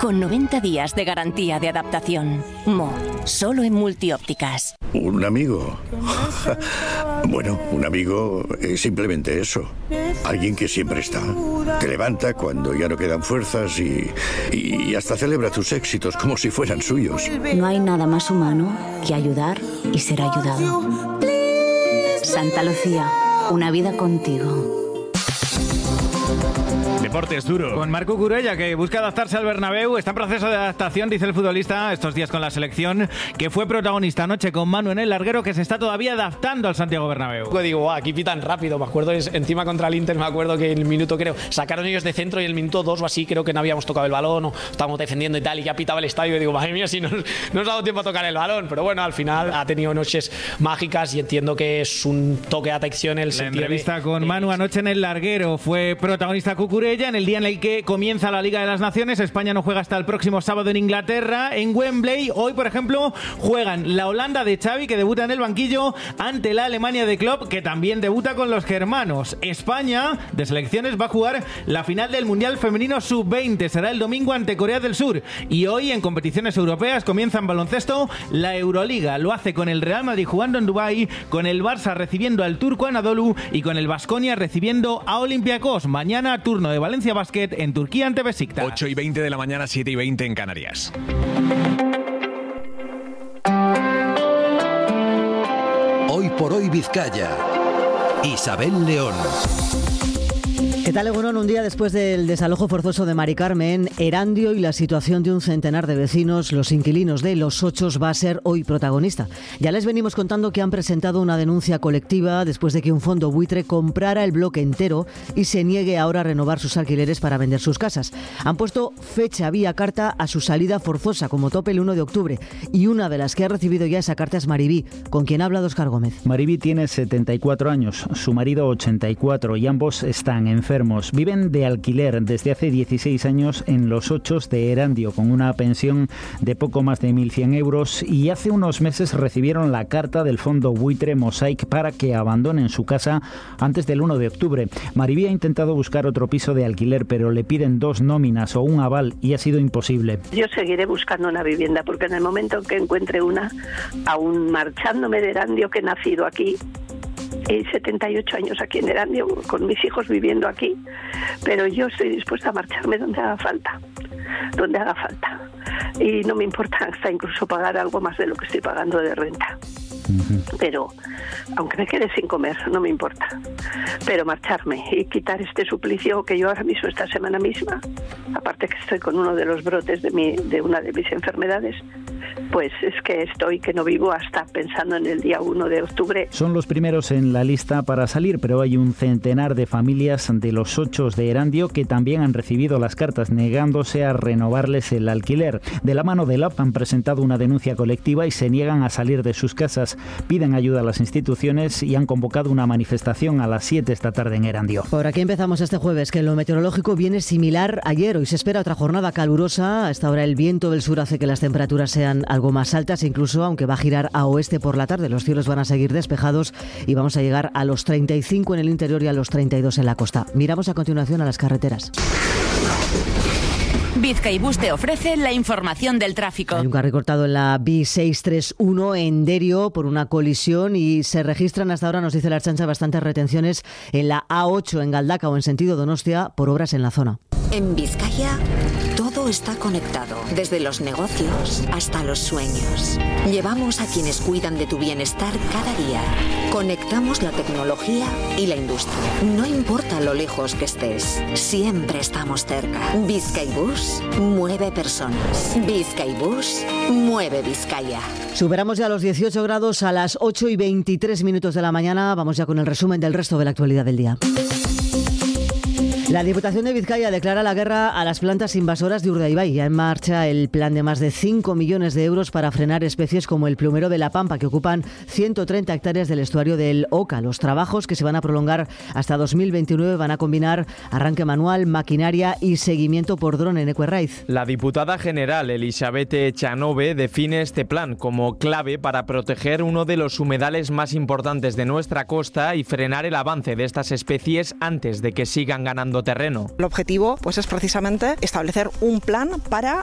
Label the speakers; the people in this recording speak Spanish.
Speaker 1: con 90 días de garantía de adaptación. Mo, solo en Multiópticas.
Speaker 2: ¿Un amigo? Bueno, un amigo es simplemente eso. Alguien que siempre está. Te levanta cuando ya no quedan fuerzas y hasta celebra tus éxitos como si fueran suyos.
Speaker 3: No hay nada más humano que ayudar y ser ayudado. Santa Lucía, una vida contigo.
Speaker 4: Deportes duro.
Speaker 5: Con Marc Cucurella, que busca adaptarse al Bernabéu. Está en proceso de adaptación, dice el futbolista, estos días con la selección, que fue protagonista anoche con Manu en el larguero, que se está todavía adaptando al Santiago Bernabéu.
Speaker 6: Digo, aquí pitan rápido. Me acuerdo, encima contra el Inter, me acuerdo que en el minuto, creo, sacaron ellos de centro y el minuto 2 o así, creo que no habíamos tocado el balón o estábamos defendiendo y tal, y ya pitaba el estadio. Y digo, madre mía, si no nos ha dado tiempo a tocar el balón. Pero bueno, al final ha tenido noches mágicas y entiendo que es un toque de atención el sentido.
Speaker 5: La entrevista con Manu anoche en el larguero. Fue protagonista Cucurella en el día en el que comienza la Liga de las Naciones. España no juega hasta el próximo sábado en Inglaterra, en Wembley. Hoy, por ejemplo, juegan la Holanda de Xavi, que debuta en el banquillo, ante la Alemania de Klopp, que también debuta con los germanos. España, de selecciones, va a jugar la final del Mundial Femenino Sub-20. Será el domingo ante Corea del Sur. Y hoy, en competiciones europeas, comienza en baloncesto la Euroliga. Lo hace con el Real Madrid jugando en Dubái, con el Barça recibiendo al Turco Anadolu y con el Baskonia recibiendo a Olympiacos. Mañana, turno de Valencia Basket en Turquía ante Besiktas.
Speaker 4: 8:20 de la mañana, 7:20 en Canarias.
Speaker 7: Hoy por hoy Vizcaya. Isabel León.
Speaker 8: ¿Qué tal, Egunon? Un día después del desalojo forzoso de Mari Carmen, Erandio y la situación de un centenar de vecinos, los inquilinos de Los Ochos, va a ser hoy protagonista. Ya les venimos contando que han presentado una denuncia colectiva después de que un fondo buitre comprara el bloque entero y se niegue ahora a renovar sus alquileres para vender sus casas. Han puesto fecha vía carta a su salida forzosa como tope el 1 de octubre y una de las que ha recibido ya esa carta es Maribí, con quien ha hablado Óscar Gómez.
Speaker 9: Maribí tiene 74 años, su marido 84 y ambos están enfermos. Viven de alquiler desde hace 16 años en Los Ochos de Erandio, con una pensión de poco más de 1.100 euros, y hace unos meses recibieron la carta del fondo buitre Mosaic para que abandonen su casa antes del 1 de octubre. Maribí ha intentado buscar otro piso de alquiler, pero le piden 2 nóminas o un aval y ha sido imposible.
Speaker 10: Yo seguiré buscando una vivienda porque en el momento en que encuentre una, aún marchándome de Erandio, que he nacido aquí, y 78 años aquí en Erandio, con mis hijos viviendo aquí, pero yo estoy dispuesta a marcharme donde haga falta, y no me importa hasta incluso pagar algo más de lo que estoy pagando de renta. Pero aunque me quede sin comer, no me importa, pero marcharme y quitar este suplicio que yo ahora mismo, esta semana misma, aparte que estoy con uno de los brotes de una de mis enfermedades, pues es que no vivo hasta pensando en el día 1 de octubre.
Speaker 9: Son los primeros en la lista para salir, pero hay un centenar de familias de Los Ochos de Erandio que también han recibido las cartas negándose a renovarles el alquiler. De la mano de LAP han presentado una denuncia colectiva y se niegan a salir de sus casas. Piden ayuda a las instituciones y han convocado una manifestación a las 7 esta tarde en Erandio.
Speaker 8: Por aquí empezamos este jueves, que en lo meteorológico viene similar a ayer. Hoy se espera otra jornada calurosa. Hasta ahora el viento del sur hace que las temperaturas sean algo más altas, incluso aunque va a girar a oeste por la tarde. Los cielos van a seguir despejados y vamos a llegar a los 35 en el interior y a los 32 en la costa. Miramos a continuación a las carreteras.
Speaker 1: Bizkaibus te ofrece la información del tráfico.
Speaker 8: Hay un carril cortado en la B631 en Derio por una colisión y se registran hasta ahora, nos dice la Ertzaintza, bastantes retenciones en la A8 en Galdakao en sentido Donostia por obras en la zona.
Speaker 11: En Vizcaya todo está conectado, desde los negocios hasta los sueños. Llevamos a quienes cuidan de tu bienestar cada día. Conectamos la tecnología y la industria. No importa lo lejos que estés, siempre estamos cerca. Bizkaibus mueve personas. Bizkaibus mueve Vizcaya.
Speaker 8: Superamos ya los 18 grados a las 8:23 de la mañana. Vamos ya con el resumen del resto de la actualidad del día. La Diputación de Vizcaya declara la guerra a las plantas invasoras de Urdaibai. Ya en marcha el plan de más de 5 millones de euros para frenar especies como el plumero de la Pampa, que ocupan 130 hectáreas del estuario del Oca. Los trabajos, que se van a prolongar hasta 2029, van a combinar arranque manual, maquinaria y seguimiento por dron en Ecuerraiz.
Speaker 12: La diputada general Elizabeth Echanove define este plan como clave para proteger uno de los humedales más importantes de nuestra costa y frenar el avance de estas especies antes de que sigan ganando terreno.
Speaker 13: El objetivo es precisamente establecer un plan para